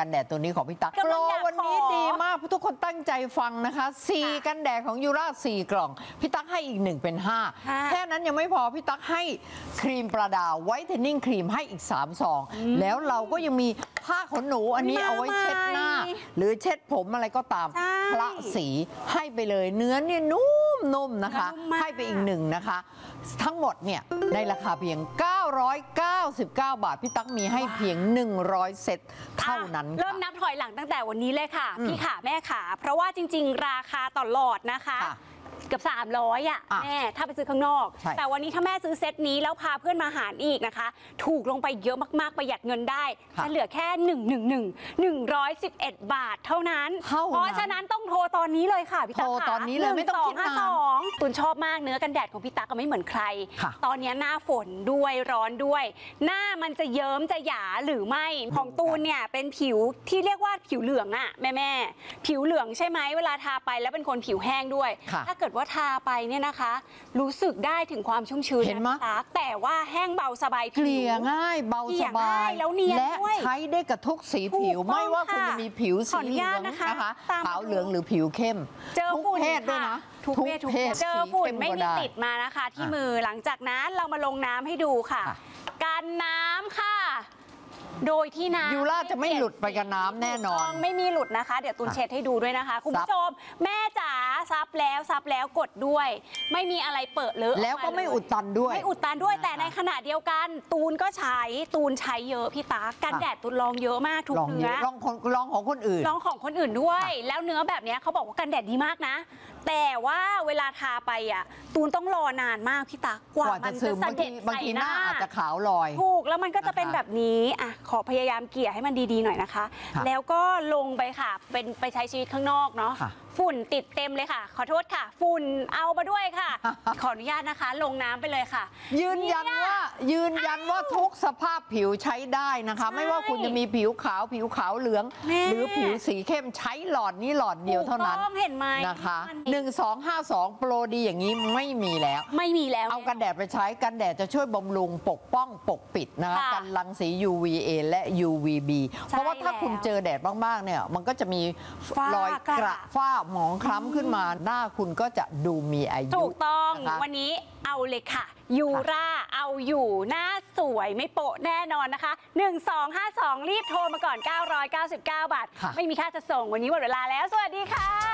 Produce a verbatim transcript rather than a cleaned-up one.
กันแดดตัวนี้ของพี่ตั๊กโปรวันนี้ดีมากทุกคนตั้งใจฟังนะคะสี่กันแดดของยูราสี่กล่องพี่ตั๊กให้อีกหนึ่งเป็นห้าแค่นั้นยังไม่พอพี่ตั๊กให้ครีมประดาไวท์เทนนิ่งครีมให้อีกสามซองแล้วเราก็ยังมีผ้าขนหนูอันนี้เอาไว้เช็ดหน้าหรือเช็ดผมอะไรก็ตามพระสีให้ไปเลยเนื้อเนี่ยนุ่มๆนะคะให้ไปอีกหนึ่งนะคะทั้งหมดเนี่ยในราคาเพียงเก้าร้อยเก้าสิบเก้าบาทพี่ตั๊กมีให้เพียงหนึ่งร้อยเซตเท่านั้นเริ่มนับถอยหลังตั้งแต่วันนี้เลยค่ะพี่ขาแม่ขาเพราะว่าจริงๆราคาต่อหลอดนะคะเกือบสามร้อยอ่ะแม่ถ้าไปซื้อข้างนอกแต่วันนี้ถ้าแม่ซื้อเซตนี้แล้วพาเพื่อนมาหารอีกนะคะถูกลงไปเยอะมากๆประหยัดเงินได้จะเหลือแค่หนึ่งหนึ่งหนึ่งหนึ่งร้อยสิบเอ็ดบาทเท่านั้นเพราะฉะนั้นต้องโทรตอนนี้เลยค่ะพี่ตั๊กค่ะตอนนี้เลยไม่ต้องคิดนานตุนชอบมากเนื้อกันแดดของพี่ตั๊กก็ไม่เหมือนใครตอนนี้หน้าฝนด้วยร้อนด้วยหน้ามันจะเยิ้มจะหยาหรือไม่ของตูนเนี่ยเป็นผิวที่เรียกว่าผิวเหลืองอะแม่แม่ผิวเหลืองใช่ไหมเวลาทาไปแล้วเป็นคนผิวแห้งด้วยถ้าเกิดว่าทาไปเนี่ยนะคะรู้สึกได้ถึงความชุ่มชื้นนะคะแต่ว่าแห้งเบาสบายผิวเกลี่ยง่ายเบาสบายแล้วเนียนด้วยและใช้ได้กับทุกสีผิวไม่ว่าคุณจะมีผิวสีเหลืองนะคะขาวเหลืองหรือผิวเข้มเจอฝุ่นเพศด้วยนะทุกเพศทุกเพศเจอฝุ่นไม่มีติดมานะคะที่มือหลังจากนั้นเรามาลงน้ำให้ดูค่ะกันน้ำค่ะโดยที่น้ำยูราจะไม่หลุดไปกับน้ำแน่นอนไม่มีหลุดนะคะเดี๋ยวตูนเช็ดให้ดูด้วยนะคะคุณผู้ชมแม่จ๋าซับแล้วซับแล้วกดด้วยไม่มีอะไรเปิดเลอะแล้วก็ไม่อุดตันด้วยไม่อุดตันด้วยแต่ในขณะเดียวกันตูนก็ใช้ตูนใช้เยอะพี่ตากันแดดตูนลองเยอะมากทุกเนื้อลองของลองของคนอื่นลองของคนอื่นด้วยแล้วเนื้อแบบนี้เขาบอกว่ากันแดดดีมากนะแต่ว่าเวลาทาไปอ่ะตูนต้องรอนานมากพี่ตากว่ามันจะเสด็จใส่หน้าอาจจะขาวลอยถูกแล้วมันก็จะเป็นแบบนี้อ่ะขอพยายามเกลี่ยให้มันดีๆหน่อยนะคะแล้วก็ลงไปค่ะเป็นไปใช้ชีวิตข้างนอกเนาะฝุ่นติดเต็มเลยค่ะขอโทษค่ะฝุ่นเอามาด้วยค่ะขออนุญาตนะคะลงน้ำไปเลยค่ะยืนยันว่ายืนยันว่าทุกสภาพผิวใช้ได้นะคะไม่ว่าคุณจะมีผิวขาวผิวขาวเหลืองหรือผิวสีเข้มใช้หลอดนี้หลอดเดียวเท่านั้นเห็นไหมนะคะหนึ่งสองห้าสองโปรดีอย่างนี้ไม่มีแล้วไม่มีแล้วเอากันแดดไปใช้กันแดดจะช่วยบำรุงปกป้องปกปิดนะคะกันรังสี ยู วี เอ และ ยู วี บี เพราะว่าถ้าคุณเจอแดดมากๆเนี่ยมันก็จะมีรอยกระฝ้าหมองคล้ำขึ้นมาหน้าคุณก็จะดูมีอายุถูกต้องวันนี้เอาเลยค่ะยูราเอาอยู่หน้าสวยไม่โปะแน่นอนนะคะหนึ่งสองห้าสองรีบโทรมาก่อนเก้าร้อยเก้าสิบเก้าบาทไม่มีค่าจะส่งวันนี้หมดเวลาแล้วสวัสดีค่ะ